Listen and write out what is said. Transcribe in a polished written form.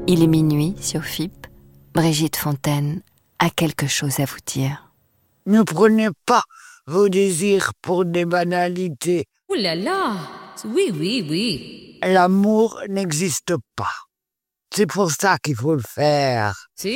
Il est minuit sur FIP. Brigitte Fontaine a quelque chose à vous dire. Ne prenez pas vos désirs pour des banalités. Ouh là là! Oui, oui, oui. L'amour n'existe pas. C'est pour ça qu'il faut le faire.